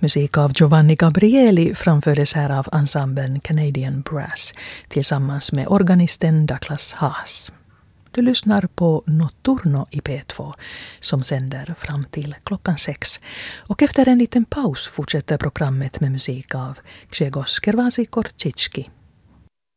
Musik av Giovanni Gabrieli framfördes här av ensemblen Canadian Brass tillsammans med organisten Douglas Haas. Du lyssnar på Notturno i P2 som sänder fram till klockan 6. Och efter en liten paus fortsätter programmet med musik av Grzegorz Gervasi Korczycki.